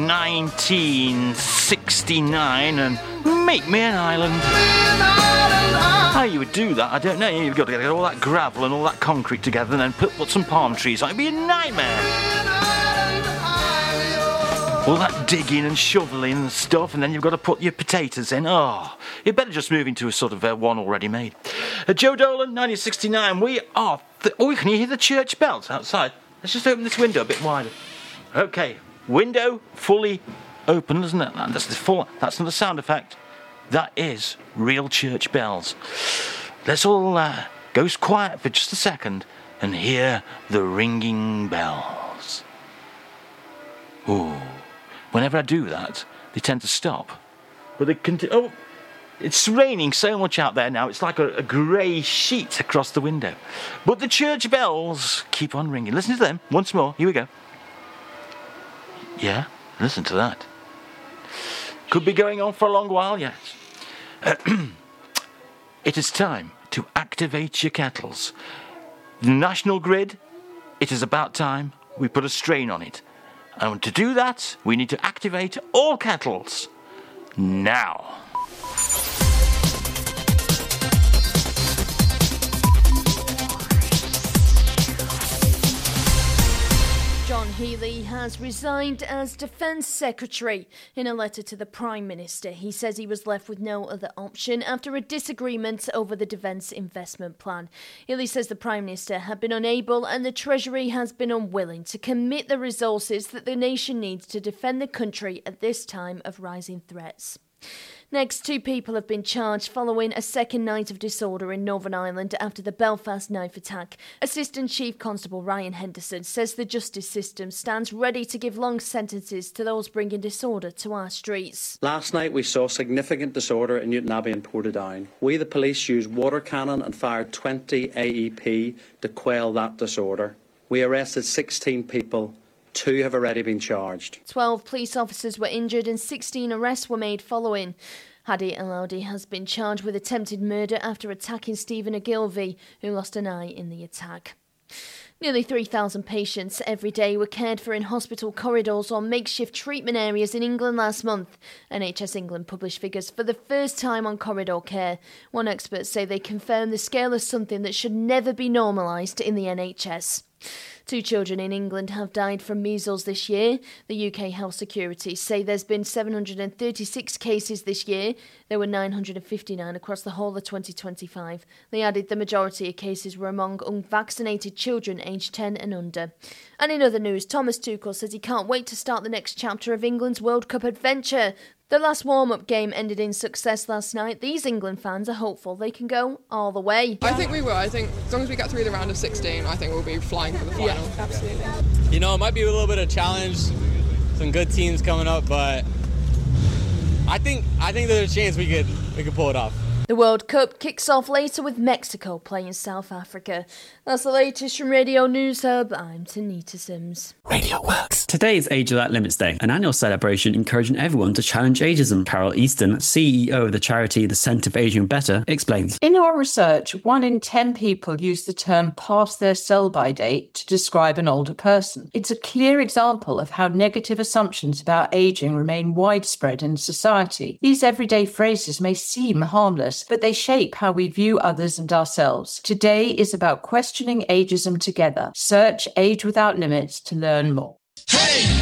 1969 and make me an island. How you would do that, I don't know. You've got to get all that gravel and all that concrete together and then put some palm trees on. It'd be a nightmare. All that digging and shoveling and stuff, and then you've got to put your potatoes in. Oh, you'd better just move into a sort of one already made. Joe Dolan, 1969. We are... can you hear the church bells outside? Let's just open this window a bit wider. Okay, window fully open, isn't it? That's not a sound effect. That is real church bells. Let's all go quiet for just a second and hear the ringing bells. Ooh. Whenever I do that, they tend to stop. But they continue. Oh, it's raining so much out there now. It's like a grey sheet across the window. But the church bells keep on ringing. Listen to them once more. Here we go. Yeah, listen to that. Could be going on for a long while yet. It is time to activate your kettles. The National Grid, it is about time we put a strain on it. And to do that, we need to activate all kettles. Now. John Healey has resigned as Defence Secretary. In a letter to the Prime Minister, he says he was left with no other option after a disagreement over the Defence Investment Plan. Healey says the Prime Minister had been unable and the Treasury has been unwilling to commit the resources that the nation needs to defend the country at this time of rising threats. Next, 2 people have been charged following a second night of disorder in Northern Ireland after the Belfast knife attack. Assistant Chief Constable Ryan Henderson says the justice system stands ready to give long sentences to those bringing disorder to our streets. Last night we saw significant disorder in Newton Abbey and Portadown. We, the police, used water cannon and fired 20 AEP to quell that disorder. We arrested 16 people. 2 have already been charged. 12 police officers were injured and 16 arrests were made following. Hadi Aloudi has been charged with attempted murder after attacking Stephen Ogilvie, who lost an eye in the attack. Nearly 3,000 patients every day were cared for in hospital corridors or makeshift treatment areas in England last month. NHS England published figures for the first time on corridor care. One expert say they confirm the scale of something that should never be normalised in the NHS. 2 children in England have died from measles this year. The UK Health Security say there's been 736 cases this year. There were 959 across the whole of 2025. They added the majority of cases were among unvaccinated children aged 10 and under. And in other news, Thomas Tuchel says he can't wait to start the next chapter of England's World Cup adventure. The last warm-up game ended in success last night. These England fans are hopeful they can go all the way. I think we will. I think as long as we get through the round of 16, I think we'll be flying for the final. Yeah, absolutely. You know, it might be a little bit of a challenge. Some good teams coming up, but I think there's a chance we could pull it off. The World Cup kicks off later with Mexico playing South Africa. That's the latest from Radio News Hub. I'm Tanita Sims. Radio Works. Today is Age Without Limits Day, an annual celebration encouraging everyone to challenge ageism. Carol Easton, CEO of the charity The Centre for Aging Better, explains. In our research, 1 in 10 people use the term past their sell-by date to describe an older person. It's a clear example of how negative assumptions about ageing remain widespread in society. These everyday phrases may seem harmless, but they shape how we view others and ourselves. Today is about questioning ageism together. Search Age Without Limits to learn more. Hey!